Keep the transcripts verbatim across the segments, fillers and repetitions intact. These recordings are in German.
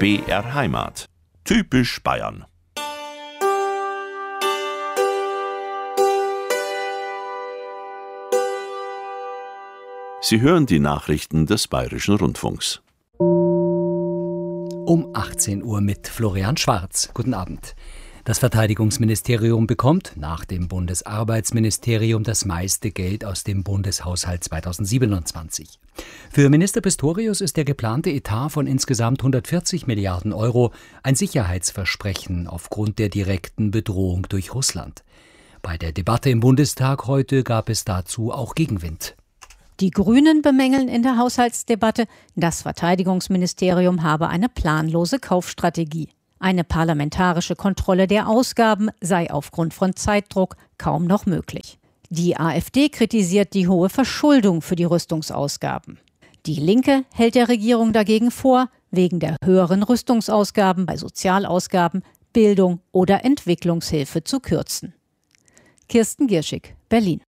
B R Heimat. Typisch Bayern. Sie hören die Nachrichten des Bayerischen Rundfunks. Um achtzehn Uhr mit Florian Schwarz. Guten Abend. Das Verteidigungsministerium bekommt nach dem Bundesarbeitsministerium das meiste Geld aus dem Bundeshaushalt zweitausendsiebenundzwanzig. Für Minister Pistorius ist der geplante Etat von insgesamt hundertvierzig Milliarden Euro ein Sicherheitsversprechen aufgrund der direkten Bedrohung durch Russland. Bei der Debatte im Bundestag heute gab es dazu auch Gegenwind. Die Grünen bemängeln in der Haushaltsdebatte, das Verteidigungsministerium habe eine planlose Kaufstrategie. Eine parlamentarische Kontrolle der Ausgaben sei aufgrund von Zeitdruck kaum noch möglich. Die AfD kritisiert die hohe Verschuldung für die Rüstungsausgaben. Die Linke hält der Regierung dagegen vor, wegen der höheren Rüstungsausgaben bei Sozialausgaben, Bildung oder Entwicklungshilfe zu kürzen. Kirsten Gierschig, Berlin.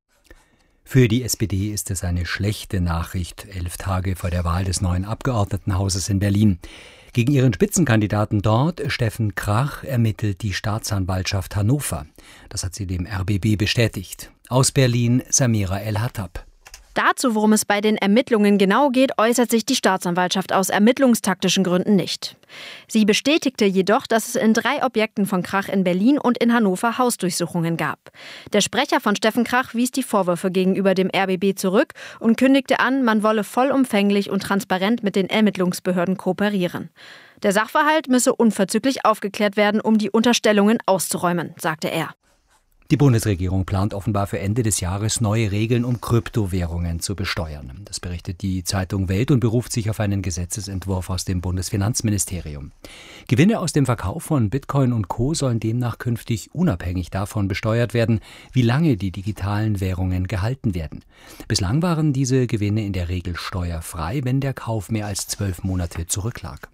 Für die S P D ist es eine schlechte Nachricht, elf Tage vor der Wahl des neuen Abgeordnetenhauses in Berlin. Gegen ihren Spitzenkandidaten dort, Steffen Krach, ermittelt die Staatsanwaltschaft Hannover. Das hat sie dem R B B bestätigt. Aus Berlin Samira El-Hattab. Dazu, worum es bei den Ermittlungen genau geht, äußert sich die Staatsanwaltschaft aus ermittlungstaktischen Gründen nicht. Sie bestätigte jedoch, dass es in drei Objekten von Krach in Berlin und in Hannover Hausdurchsuchungen gab. Der Sprecher von Steffen Krach wies die Vorwürfe gegenüber dem R B B zurück und kündigte an, man wolle vollumfänglich und transparent mit den Ermittlungsbehörden kooperieren. Der Sachverhalt müsse unverzüglich aufgeklärt werden, um die Unterstellungen auszuräumen, sagte er. Die Bundesregierung plant offenbar für Ende des Jahres neue Regeln, um Kryptowährungen zu besteuern. Das berichtet die Zeitung Welt und beruft sich auf einen Gesetzesentwurf aus dem Bundesfinanzministerium. Gewinne aus dem Verkauf von Bitcoin und Co. sollen demnach künftig unabhängig davon besteuert werden, wie lange die digitalen Währungen gehalten werden. Bislang waren diese Gewinne in der Regel steuerfrei, wenn der Kauf mehr als zwölf Monate zurücklag.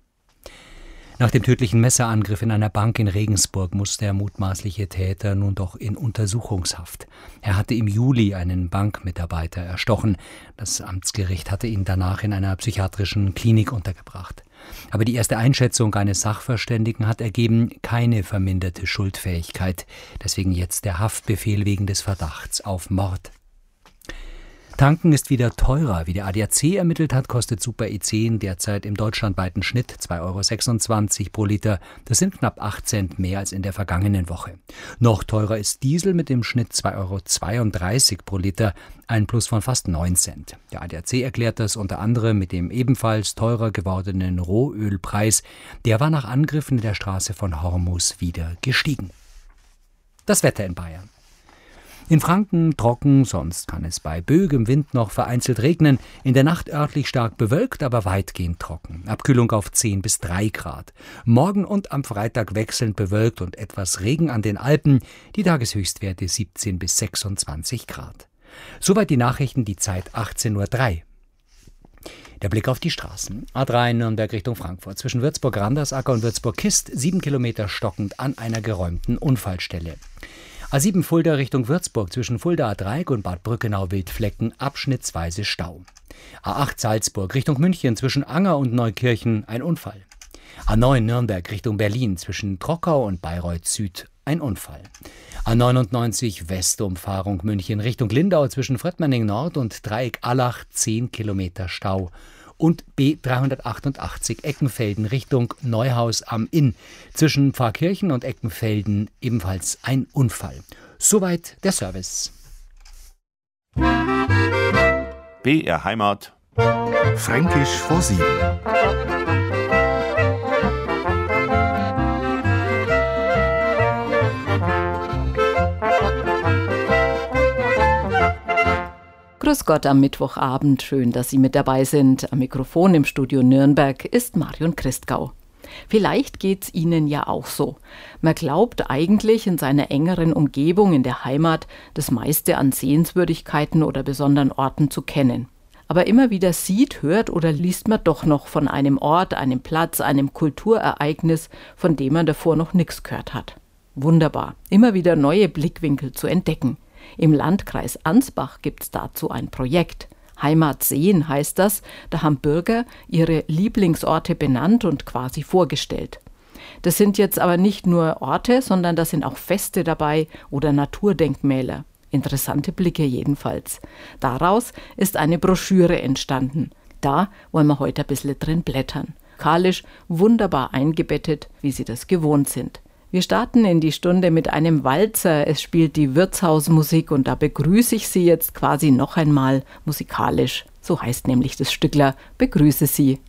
Nach dem tödlichen Messerangriff in einer Bank in Regensburg muss der mutmaßliche Täter nun doch in Untersuchungshaft. Er hatte im Juli einen Bankmitarbeiter erstochen. Das Amtsgericht hatte ihn danach in einer psychiatrischen Klinik untergebracht. Aber die erste Einschätzung eines Sachverständigen hat ergeben, keine verminderte Schuldfähigkeit. Deswegen jetzt der Haftbefehl wegen des Verdachts auf Mord. Tanken ist wieder teurer. Wie der A D A C ermittelt hat, kostet Super E zehn derzeit im deutschlandweiten Schnitt zwei Euro sechsundzwanzig pro Liter. Das sind knapp acht Cent mehr als in der vergangenen Woche. Noch teurer ist Diesel mit dem Schnitt zwei Euro zweiunddreißig pro Liter, ein Plus von fast neun Cent. Der A D A C erklärt das unter anderem mit dem ebenfalls teurer gewordenen Rohölpreis. Der war nach Angriffen in der Straße von Hormuz wieder gestiegen. Das Wetter in Bayern. In Franken trocken, sonst kann es bei böigem Wind noch vereinzelt regnen. In der Nacht örtlich stark bewölkt, aber weitgehend trocken. Abkühlung auf zehn bis drei Grad. Morgen und am Freitag wechselnd bewölkt und etwas Regen an den Alpen. Die Tageshöchstwerte siebzehn bis sechsundzwanzig Grad. Soweit die Nachrichten, die Zeit achtzehn Uhr drei. Der Blick auf die Straßen. A drei Nürnberg Richtung Frankfurt. Zwischen Würzburg-Randersacker und Würzburg-Kist sieben Kilometer stockend an einer geräumten Unfallstelle. A sieben Fulda Richtung Würzburg zwischen Fuldaer Dreieck und Bad Brückenau-Wildflecken abschnittsweise Stau. A acht Salzburg Richtung München zwischen Anger und Neukirchen ein Unfall. A neun Nürnberg Richtung Berlin zwischen Trockau und Bayreuth Süd ein Unfall. A neunundneunzig Westumfahrung München Richtung Lindau zwischen Fröttmanning Nord und Dreieck Allach zehn Kilometer Stau. Und B dreihundertachtundachtzig Eckenfelden Richtung Neuhaus am Inn. Zwischen Pfarrkirchen und Eckenfelden ebenfalls ein Unfall. Soweit der Service. B R Heimat. Fränkisch vor sieben. Grüß Gott am Mittwochabend, schön, dass Sie mit dabei sind. Am Mikrofon im Studio Nürnberg ist Marion Christgau. Vielleicht geht's Ihnen ja auch so. Man glaubt eigentlich in seiner engeren Umgebung in der Heimat das meiste an Sehenswürdigkeiten oder besonderen Orten zu kennen. Aber immer wieder sieht, hört oder liest man doch noch von einem Ort, einem Platz, einem Kulturereignis, von dem man davor noch nichts gehört hat. Wunderbar, immer wieder neue Blickwinkel zu entdecken. Im Landkreis Ansbach gibt's dazu ein Projekt. Heimat sehen heißt das, da haben Bürger ihre Lieblingsorte benannt und quasi vorgestellt. Das sind jetzt aber nicht nur Orte, sondern da sind auch Feste dabei oder Naturdenkmäler. Interessante Blicke jedenfalls. Daraus ist eine Broschüre entstanden. Da wollen wir heute ein bisschen drin blättern. Musikalisch wunderbar eingebettet, wie Sie das gewohnt sind. Wir starten in die Stunde mit einem Walzer. Es spielt die Wirtshausmusik und da begrüße ich Sie jetzt quasi noch einmal musikalisch. So heißt nämlich das Stückler, begrüße Sie.